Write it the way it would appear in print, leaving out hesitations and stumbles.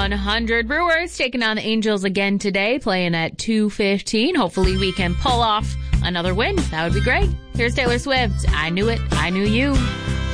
100 Brewers taking on the Angels again today, playing at 2:15. Hopefully we can pull off another win. That would be great. Here's Taylor Swift. I Knew It, I Knew You.